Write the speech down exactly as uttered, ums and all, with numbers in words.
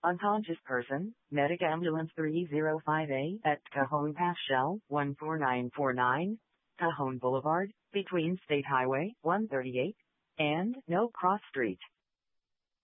Unconscious person, Medic Ambulance three oh five A at Cajon Pass Shell one four nine four nine, Cajon Boulevard, between State Highway one thirty-eight and No Cross Street.